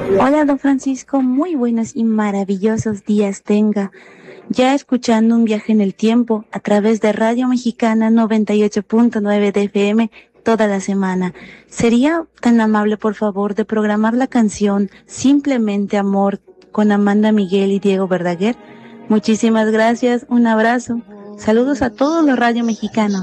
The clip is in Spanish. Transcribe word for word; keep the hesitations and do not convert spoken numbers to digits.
Hola, don Francisco, muy buenos y maravillosos días tenga. Ya escuchando un viaje en el tiempo a través de Radio Mexicana noventa y ocho punto nueve de F M toda la semana. ¿Sería tan amable, por favor, de programar la canción Simplemente Amor con Amanda Miguel y Diego Verdaguer? Muchísimas gracias, un abrazo. Saludos a todos los Radio Mexicanos.